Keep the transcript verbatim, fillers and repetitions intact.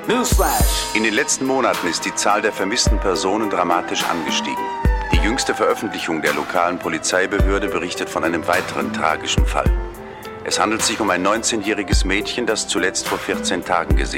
Newsflash! In den letzten Monaten ist die Zahl der vermissten Personen dramatisch angestiegen. Die jüngste Veröffentlichung der lokalen Polizeibehörde berichtet von einem weiteren tragischen Fall. Es handelt sich um ein neunzehnjähriges Mädchen, das zuletzt vor vierzehn Tagen gesehen wurde.